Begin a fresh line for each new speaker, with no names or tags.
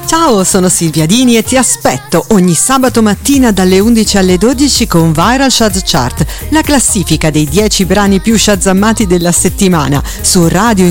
Ciao, sono Silvia Dini e ti aspetto ogni sabato mattina dalle 11 alle 12 con Viral Shaz Chart, la classifica dei 10 brani più shazammati della settimana su Radio